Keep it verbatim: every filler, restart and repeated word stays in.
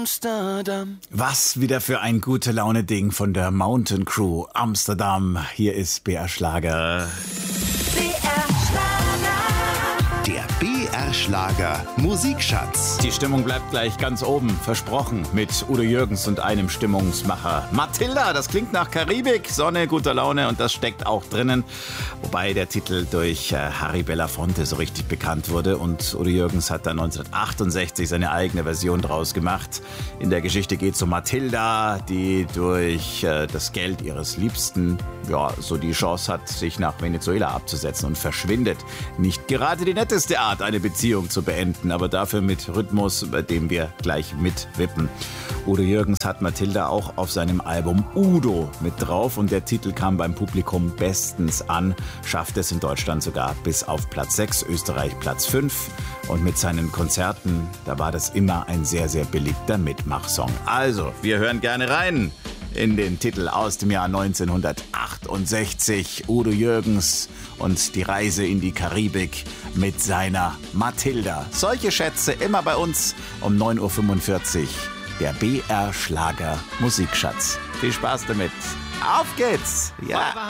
Amsterdam. Was wieder für ein gute Laune-Ding von der Mountain Crew Amsterdam. Hier ist B R Schlager. B R Schlager. Der B R Schlager Musikschatz. Die Stimmung bleibt gleich ganz oben, versprochen, mit Udo Jürgens und einem Stimmungsmacher. Matilda, das klingt nach Karibik, Sonne, guter Laune und das steckt auch drinnen. Wobei der Titel durch äh, Harry Belafonte so richtig bekannt wurde und Udo Jürgens hat dann neunzehnhundertachtundsechzig seine eigene Version draus gemacht. In der Geschichte geht es um Matilda, die durch äh, das Geld ihres Liebsten ja, so die Chance hat, sich nach Venezuela abzusetzen und verschwindet. Nicht gerade die netteste Art, eine Beziehung zu beenden, aber dafür mit Rhythmus, bei dem wir gleich mitwippen. Udo Jürgens hat Matilda auch auf seinem Album Udo mit drauf und der Titel kam beim Publikum bestens an, schafft es in Deutschland sogar bis auf Platz sechs, Österreich Platz fünf und mit seinen Konzerten, da war das immer ein sehr, sehr beliebter Mitmachsong. Also, wir hören gerne rein in den Titel aus dem Jahr neunzehnhundertachtundsechzig, Udo Jürgens und die Reise in die Karibik mit seiner Matilda. Solche Schätze immer bei uns um neun Uhr fünfundvierzig. Der B R Schlager Musikschatz. Viel Spaß damit. Auf geht's! Ja.